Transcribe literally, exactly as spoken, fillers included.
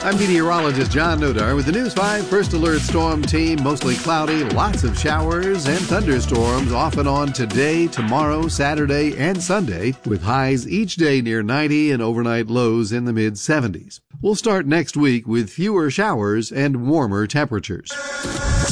I'm meteorologist John Nodar with the News five First Alert Storm Team. Mostly cloudy, lots of showers and thunderstorms off and on today, tomorrow, Saturday, and Sunday, with highs each day near ninety and overnight lows in the mid seventies. We'll start next week with fewer showers and warmer temperatures.